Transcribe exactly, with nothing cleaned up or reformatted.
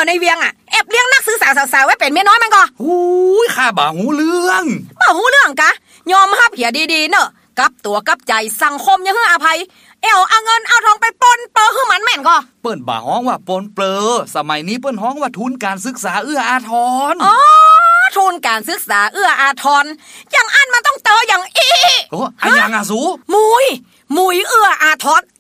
ยวในเวียงอ่ะแอบเลี้ยงนักศึกษาสาวๆไว้เป็นเมียน้อยมันก็หูยข้าบ่าหูเรื่องบ่หูเรื่องกะยอมรับเหียดีๆเนอะกับตัวกับใจสังคมยังให้อภัยเอวเอาเงินเอาทองไปปนเปอให้มันแม่นก็เปิ้นบ่าฮ้องว่าปนเปอสมัยนี้เปิ้นฮ้องว่าทุนการศึกษาเอื้ออาทรอ๋อทุนการศึกษาเอื้ออาทรอย่างอันมันต้องเตออย่างอีโอ้อันยังอ่ะสูมุยมุยเอื้ออาทร